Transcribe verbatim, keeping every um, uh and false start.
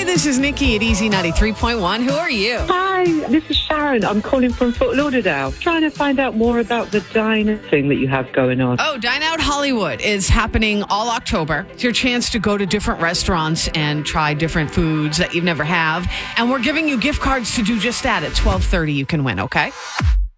this is Nikki at Easy ninety-three point one. Who are you? Hi, this is Sharon. I'm calling from Fort Lauderdale. Trying to find out more about the diner thing that you have going on. Oh, Dine Out Hollywood is happening all October. It's your chance to go to different restaurants and try different foods that you've never have. And we're giving you gift cards to do just that. At twelve thirty, you can win, okay?